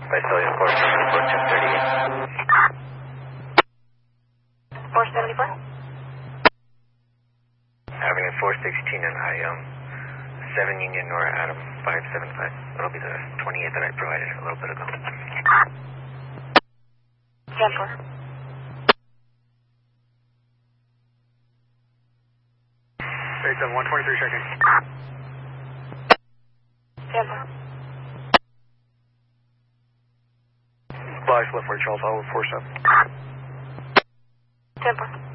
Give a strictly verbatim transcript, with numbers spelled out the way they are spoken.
Visalia four seventy-four, ten thirty-eight. four seventy-four? Avenue four sixteen and I, um, seven Union Nora Adam five seven five. That'll be the twenty-eight that I provided a little bit ago. Temple. eight seven one, twenty-three checking. Temple. Flash left right Charles Hollow four seven. Temple.